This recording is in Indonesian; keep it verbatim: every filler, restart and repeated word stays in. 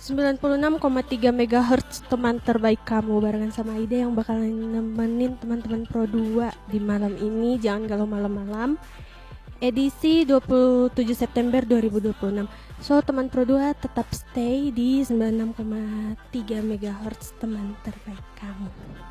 sembilan puluh enam koma tiga megahertz teman terbaik kamu, barengan sama Aida yang bakalan nemenin teman-teman Pro dua di malam ini. Jangan galau malam-malam, edisi dua puluh tujuh September dua ribu dua puluh enam. So teman Pro dua tetap stay di sembilan puluh enam koma tiga megahertz teman terbaik kamu.